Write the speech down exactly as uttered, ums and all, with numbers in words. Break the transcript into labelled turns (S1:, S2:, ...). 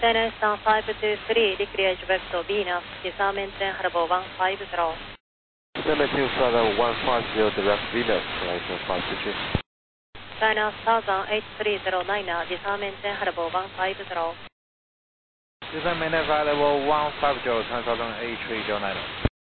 S1: China Eastern five two three, declare vector Venus, disarm maintain Harbour one five zero.
S2: Maintain Southern one five zero, direct Venus, flight five two two.
S1: China Southern eight three zero nine, disarm maintain Harbour one five zero.
S3: Disarm maintain available one five zero, China Southern eight three zero nine.